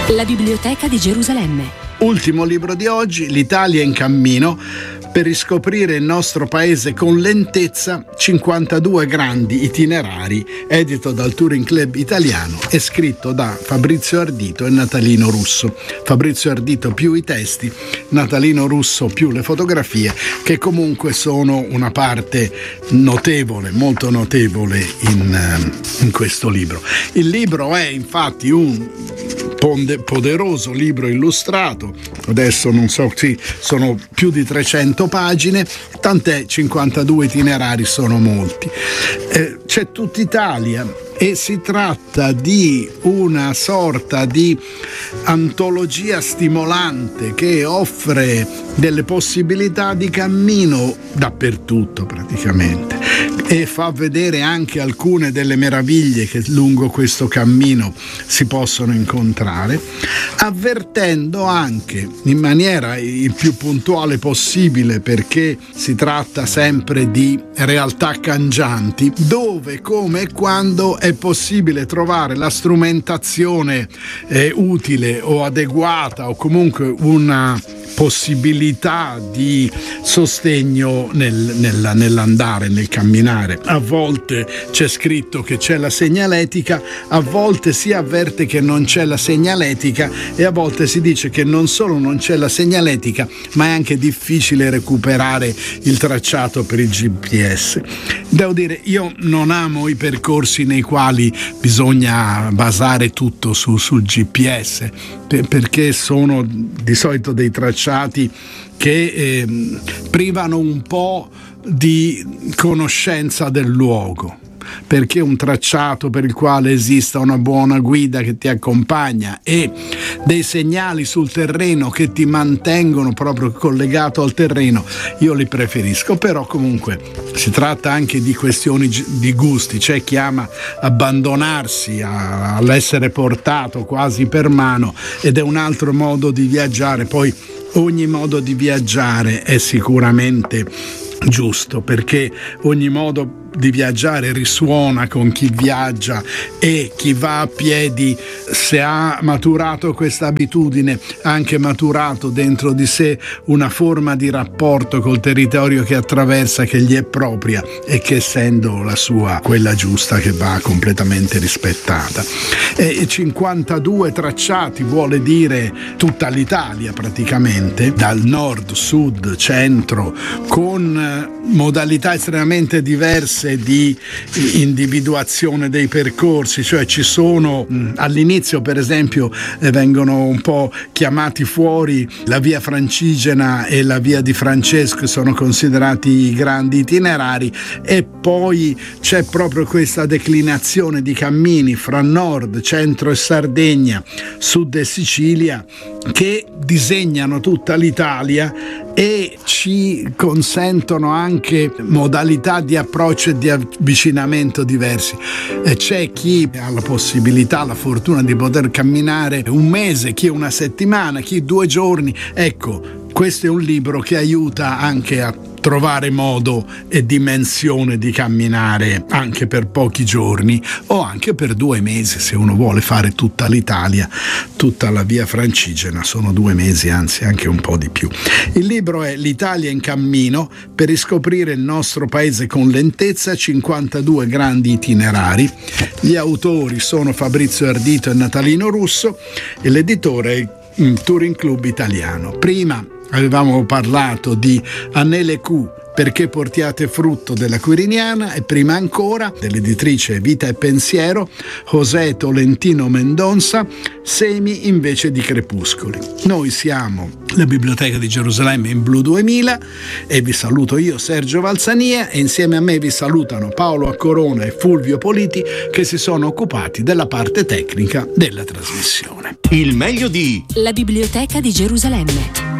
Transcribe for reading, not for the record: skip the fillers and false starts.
La Biblioteca di Gerusalemme. Ultimo libro di oggi, L'Italia in cammino, per riscoprire il nostro paese con lentezza, 52 grandi itinerari, edito dal Touring Club Italiano e scritto da Fabrizio Ardito e Natalino Russo. Fabrizio Ardito più i testi, Natalino Russo più le fotografie, che comunque sono una parte notevole, molto notevole in questo libro. Il libro è infatti un poderoso libro illustrato, adesso non so, sì, sono più di 300 pagine, tant'è 52 itinerari, sono molti. C'è tutta Italia e si tratta di una sorta di antologia stimolante che offre delle possibilità di cammino dappertutto praticamente e fa vedere anche alcune delle meraviglie che lungo questo cammino si possono incontrare, avvertendo anche in maniera il più puntuale possibile, perché si tratta sempre di realtà cangianti, dove, come e quando è possibile trovare la strumentazione utile o adeguata o comunque una possibilità di sostegno nell'andare, nel camminare. A volte c'è scritto che c'è la segnaletica, a volte si avverte che non c'è la segnaletica e a volte si dice che non solo non c'è la segnaletica, ma è anche difficile recuperare il tracciato per il GPS. Devo dire, io non amo i percorsi nei quali bisogna basare tutto sul GPS, perché sono di solito dei tracciati che privano un po' di conoscenza del luogo, perché un tracciato per il quale esista una buona guida che ti accompagna e dei segnali sul terreno che ti mantengono proprio collegato al terreno, io li preferisco. Però comunque si tratta anche di questioni di gusti. C'è chi ama abbandonarsi all'essere portato quasi per mano ed è un altro modo di viaggiare. Poi ogni modo di viaggiare è sicuramente giusto, perché ogni modo di viaggiare risuona con chi viaggia e chi va a piedi, se ha maturato questa abitudine, ha anche maturato dentro di sé una forma di rapporto col territorio che attraversa, che gli è propria e che, essendo la sua, quella giusta, che va completamente rispettata. 52 tracciati vuole dire tutta l'Italia praticamente, dal nord, sud, centro, con modalità estremamente diverse di individuazione dei percorsi. Cioè ci sono all'inizio, per esempio, vengono un po' chiamati fuori la via Francigena e la via di Francesco, sono considerati i grandi itinerari, e poi c'è proprio questa declinazione di cammini fra nord, centro e Sardegna, sud e Sicilia, che disegnano tutta l'Italia e ci consentono anche modalità di approccio e di avvicinamento diversi. C'è chi ha la possibilità, la fortuna di poter camminare un mese, chi una settimana, chi 2 giorni. Ecco, questo è un libro che aiuta anche a trovare modo e dimensione di camminare anche per pochi giorni o anche per 2 mesi, se uno vuole fare tutta l'Italia, tutta la via Francigena. Sono 2 mesi, anzi anche un po' di più. Il libro è L'Italia in cammino, per riscoprire il nostro paese con lentezza, 52 grandi itinerari. Gli autori sono Fabrizio Ardito e Natalino Russo e l'editore è il Touring Club Italiano. Prima avevamo parlato di Annele Q, Perché portiate frutto, della Quiriniana, e prima ancora dell'editrice Vita e Pensiero, José Tolentino Mendonça, Semi invece di crepuscoli. Noi siamo la Biblioteca di Gerusalemme in Blu 2000 e vi saluto io, Sergio Valsania, e insieme a me vi salutano Paolo Accorona e Fulvio Politi, che si sono occupati della parte tecnica della trasmissione. Il meglio di La Biblioteca di Gerusalemme.